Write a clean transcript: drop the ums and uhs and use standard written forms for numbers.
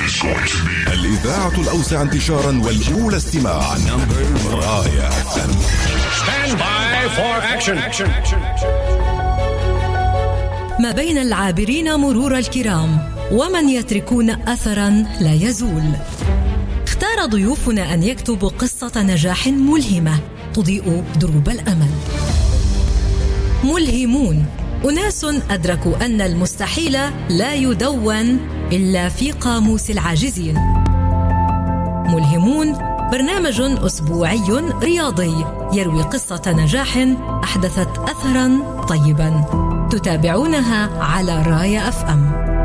الإذاعة الأوسع انتشارا والأولى استماعا. راية FM. Stand by for action. ما بين العابرين مرور الكرام ومن يتركون أثرا لا يزول. اختار ضيوفنا أن يكتبوا قصة نجاح ملهمة تضيء دروب الأمل. ملهمون، أناس أدركوا أن المستحيل لا يدون إلا في قاموس العاجزين. ملهمون برنامج أسبوعي رياضي يروي قصة نجاح أحدثت أثراً طيباً. تتابعونها على راية FM.